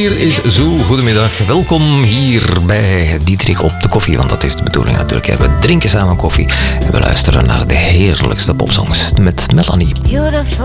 hier is Zo. Goedemiddag. Welkom hier bij Dietrich op de koffie. Want dat is de bedoeling natuurlijk. We drinken samen koffie. En we luisteren naar de heerlijkste popsongs met Melanie. Beautiful